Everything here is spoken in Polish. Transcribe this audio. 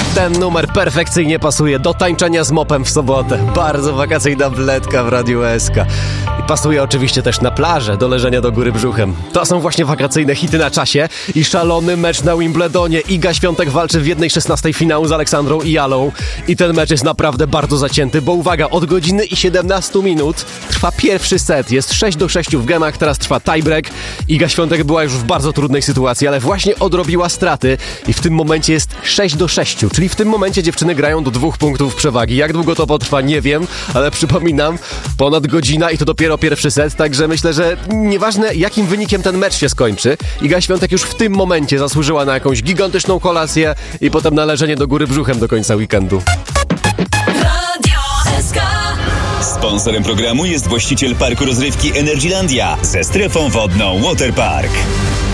Ten numer perfekcyjnie pasuje do tańczenia z mopem w sobotę. Bardzo wakacyjna wletka w Radiu SK. I pasuje oczywiście też na plażę, do leżenia do góry brzuchem. To są właśnie wakacyjne hity na czasie i szalony mecz na Wimbledonie. Iga Świątek walczy w 1/16 finału z Aleksandrą Ijalą. I ten mecz jest naprawdę bardzo zacięty, bo uwaga, od godziny i 17 minut trwa pierwszy set. Jest 6-6 w gemach, teraz trwa tiebreak. Iga Świątek była już w bardzo trudnej sytuacji, ale właśnie odrobiła straty i w tym momencie jest 6-6, czyli w tym momencie dziewczyny grają do 2 punktów przewagi. Jak długo to potrwa, nie wiem, ale przypominam, ponad godzina i to dopiero pierwszy set, także myślę, że nieważne jakim wynikiem ten mecz się skończy, Iga Świątek już w tym momencie zasłużyła na jakąś gigantyczną kolację i potem na leżenie do góry brzuchem do końca weekendu. Sponsorem programu jest właściciel parku rozrywki Energylandia ze strefą wodną Waterpark.